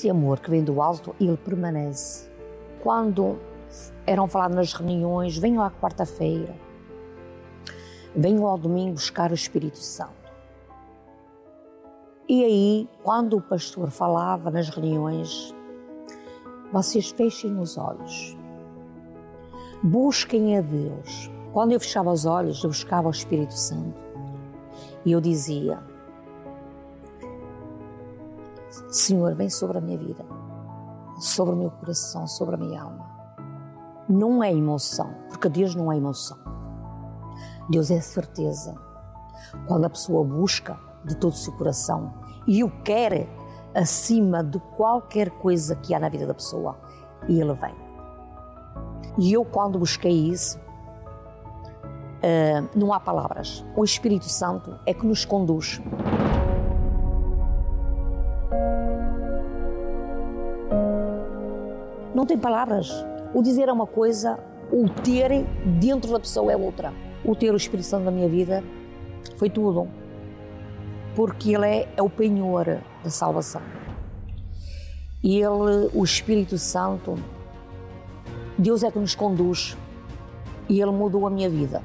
Este amor que vem do alto, ele permanece. Quando eram falados nas reuniões, venham à quarta-feira, venham ao domingo buscar o Espírito Santo. E aí, quando o pastor falava nas reuniões, vocês fechem os olhos, busquem a Deus. Quando eu fechava os olhos, eu buscava o Espírito Santo e eu dizia: Senhor, vem sobre a minha vida, sobre o meu coração, sobre a minha alma. Não é emoção, porque Deus não é emoção. Deus é certeza. Quando a pessoa busca de todo o seu coração e o quer acima de qualquer coisa que há na vida da pessoa, e ele vem. E eu, quando busquei isso, não há palavras. O Espírito Santo é que nos conduz. Não tem palavras. O dizer é uma coisa, o ter dentro da pessoa é outra. O ter o Espírito Santo na minha vida foi tudo. Porque ele é o penhor da salvação. E ele, o Espírito Santo, Deus é que nos conduz. E ele mudou a minha vida.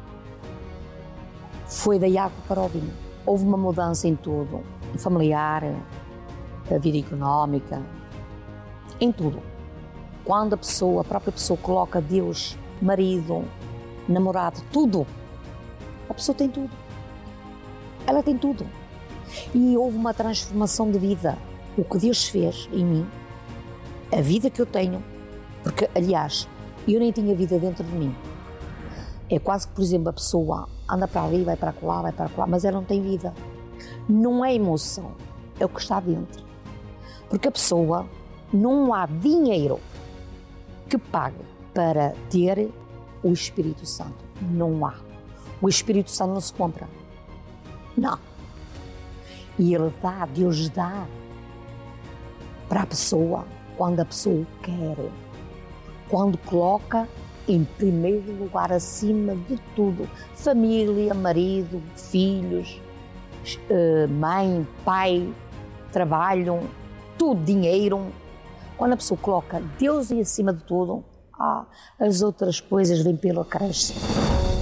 Foi da água para o vinho. Houve uma mudança em tudo. Familiar, a vida económica, em tudo. Quando a própria pessoa coloca Deus, marido, namorado, tudo, a pessoa tem tudo. Ela tem tudo. E houve uma transformação de vida. O que Deus fez em mim, a vida que eu tenho, porque, aliás, eu nem tinha vida dentro de mim. É quase que, por exemplo, a pessoa anda para ali, vai para lá, mas ela não tem vida. Não é emoção, é o que está dentro. Porque a pessoa, não há dinheiro que pague para ter o Espírito Santo. Não há. O Espírito Santo não se compra. Não. E ele dá, Deus dá para a pessoa quando a pessoa o quer. Quando coloca em primeiro lugar, acima de tudo, família, marido, filhos, mãe, pai, trabalho, tudo, dinheiro. Quando a pessoa coloca Deus em acima de tudo, as outras coisas vêm pelo acréscimo.